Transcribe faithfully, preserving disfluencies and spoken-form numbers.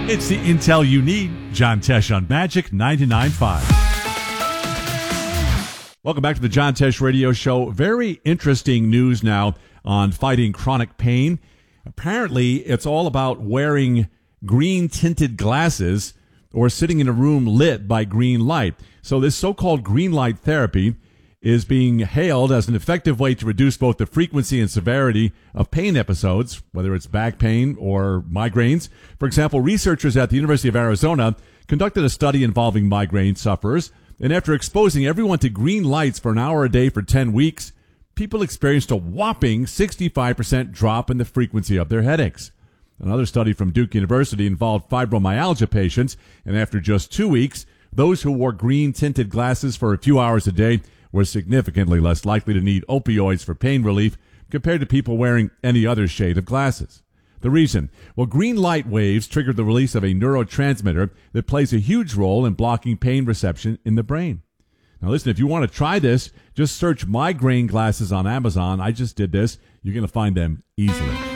It's the intel you need. John Tesh on Magic ninety-nine point five. Welcome back to the John Tesh Radio Show. Very interesting news now on fighting chronic pain. Apparently, it's all about wearing green-tinted glasses or sitting in a room lit by green light. So this so-called green light therapy is being hailed as an effective way to reduce both the frequency and severity of pain episodes, whether it's back pain or migraines. For example, researchers at the University of Arizona conducted a study involving migraine sufferers, and after exposing everyone to green lights for an hour a day for ten weeks, people experienced a whopping sixty-five percent drop in the frequency of their headaches. Another study from Duke University involved fibromyalgia patients, and after just two weeks, those who wore green-tinted glasses for a few hours a day were significantly less likely to need opioids for pain relief compared to people wearing any other shade of glasses. The reason? Well, green light waves trigger the release of a neurotransmitter that plays a huge role in blocking pain reception in the brain. Now listen, if you want to try this, just search migraine glasses on Amazon. I just did this. You're going to find them easily.